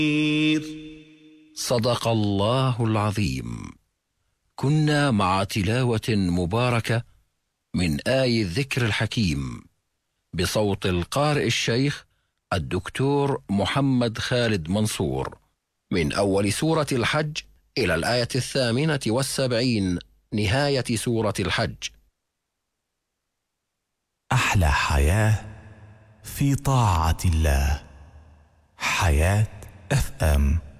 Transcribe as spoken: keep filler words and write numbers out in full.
صدق الله العظيم. كنا مع تلاوة مباركة من آي الذكر الحكيم بصوت القارئ الشيخ الدكتور محمد خالد منصور من أول سورة الحج إلى الآية الثامنة والسبعين نهاية سورة الحج. أحلى حياة في طاعة الله. حياة اف ام.